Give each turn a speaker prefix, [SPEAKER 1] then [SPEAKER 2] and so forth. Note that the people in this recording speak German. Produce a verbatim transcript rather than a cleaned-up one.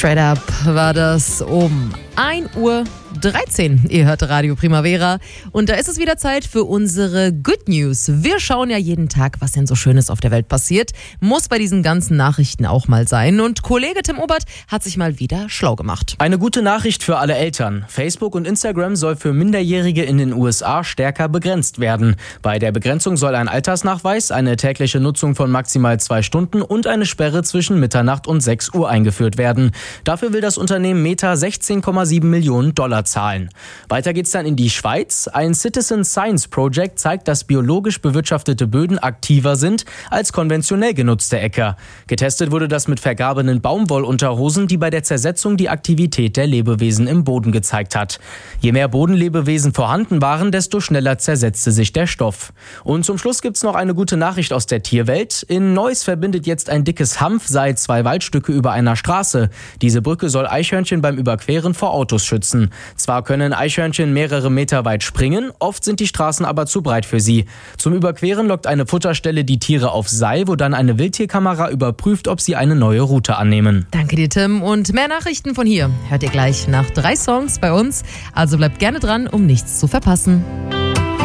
[SPEAKER 1] Straight Up war das um ein Uhr dreizehn. Ihr hört Radio Primavera und da ist es wieder Zeit für unsere Good News. Wir schauen ja jeden Tag, was denn so Schönes auf der Welt passiert. Muss bei diesen ganzen Nachrichten auch mal sein. Und Kollege Tim Obert hat sich mal wieder schlau gemacht.
[SPEAKER 2] Eine gute Nachricht für alle Eltern. Facebook und Instagram soll für Minderjährige in den U S A stärker begrenzt werden. Bei der Begrenzung soll ein Altersnachweis, eine tägliche Nutzung von maximal zwei Stunden und eine Sperre zwischen Mitternacht und sechs Uhr eingeführt werden. Dafür will das Unternehmen Meta sechzehn Komma sieben Millionen Dollar zahlen. Weiter geht's dann in die Schweiz. Ein Citizen Science Project zeigt, dass biologisch bewirtschaftete Böden aktiver sind als konventionell genutzte Äcker. Getestet wurde das mit vergrabenen Baumwollunterhosen, die bei der Zersetzung die Aktivität der Lebewesen im Boden gezeigt hat. Je mehr Bodenlebewesen vorhanden waren, desto schneller zersetzte sich der Stoff. Und zum Schluss gibt's noch eine gute Nachricht aus der Tierwelt. In Neuss verbindet jetzt ein dickes Hanfseil zwei Waldstücke über einer Straße. Diese Brücke soll Eichhörnchen beim Überqueren vor Autos schützen. Zwar können Eichhörnchen mehrere Meter weit springen, oft sind die Straßen aber zu breit für sie. Zum Überqueren lockt eine Futterstelle die Tiere auf Seil, wo dann eine Wildtierkamera überprüft, ob sie eine neue Route annehmen.
[SPEAKER 1] Danke dir, Tim. Und mehr Nachrichten von hier hört ihr gleich nach drei Songs bei uns. Also bleibt gerne dran, um nichts zu verpassen.